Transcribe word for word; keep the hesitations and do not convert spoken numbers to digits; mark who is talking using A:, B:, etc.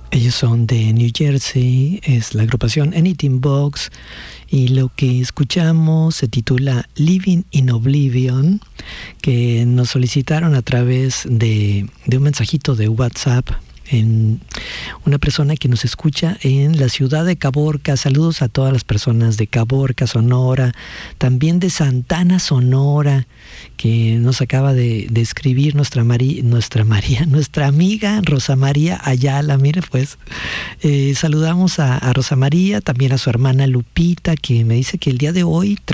A: Ellos son de New Jersey, es la agrupación Anything Box, y lo que escuchamos se titula Living in Oblivion, que nos solicitaron a través de, de un mensajito de WhatsApp. En una persona que nos escucha en la ciudad de Caborca. Saludos a todas las personas de Caborca, Sonora, también de Santana, Sonora, que nos acaba de, de escribir nuestra María, nuestra María, nuestra amiga Rosa María Ayala. Mire, pues, eh, saludamos a, a Rosa María, también a su hermana Lupita, que me dice que el día de hoy